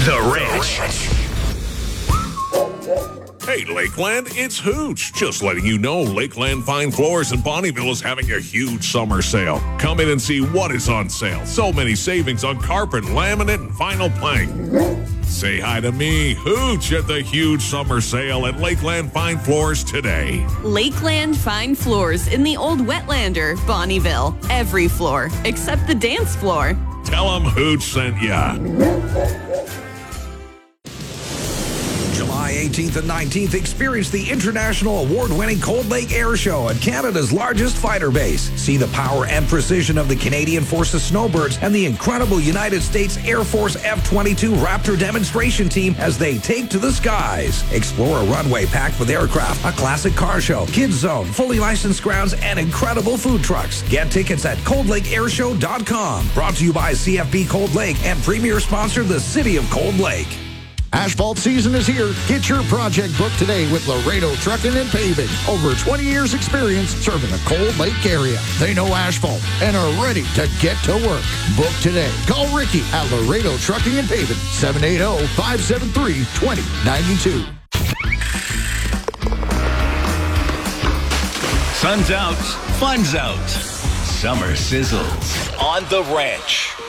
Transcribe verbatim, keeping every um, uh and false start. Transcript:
The Ranch. Hey, Lakeland, it's Hooch. Just letting you know Lakeland Fine Floors in Bonnyville is having a huge summer sale. Come in and see what is on sale. So many savings on carpet, laminate, and vinyl plank. Say hi to me, Hooch, at the huge summer sale at Lakeland Fine Floors today. Lakeland Fine Floors in the Old Wetlander, Bonnyville. Every floor except the dance floor. Tell them Hooch sent ya. July eighteenth and nineteenth, experience the international award-winning Cold Lake Air Show at Canada's largest fighter base. See the power and precision of the Canadian Forces Snowbirds and the incredible United States Air Force F twenty-two Raptor demonstration team as they take to the skies. Explore a runway packed with aircraft, a classic car show, kids zone, fully licensed grounds, and incredible food trucks. Get tickets at cold lake air show dot com. Brought to you by C F B Cold Lake and premier sponsor, the City of Cold Lake. Asphalt season is here. Get your project booked today with Laredo Trucking and Paving. Over twenty years experience serving the Cold Lake area. They know asphalt and are ready to get to work. Book today. Call Ricky at Laredo Trucking and Paving, seven eight zero, five seven three, two zero nine two. Sun's out, fun's out. Summer sizzles on The Ranch.